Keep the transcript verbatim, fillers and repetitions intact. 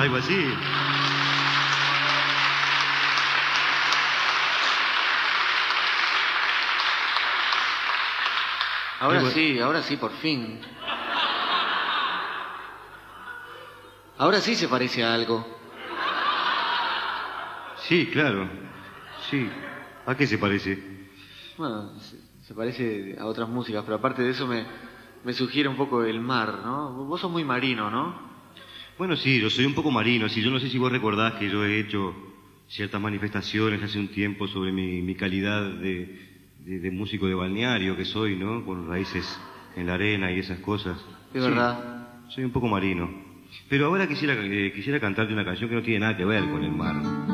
algo así. Ahora Algo- sí, ahora sí, por fin. Ahora sí se parece a algo. Sí, claro. Sí. ¿A qué se parece? Bueno, se, se parece a otras músicas, pero aparte de eso me, me sugiere un poco el mar, ¿no? Vos sos muy marino, ¿no? Bueno, sí, yo soy un poco marino. Sí, yo no sé si vos recordás que yo he hecho ciertas manifestaciones hace un tiempo sobre mi, mi calidad de, de, de músico de balneario que soy, ¿no? Con raíces en la arena y esas cosas. Es Sí, verdad. soy un poco marino. Pero ahora quisiera, eh, quisiera cantarte una canción que no tiene nada que ver con el mar.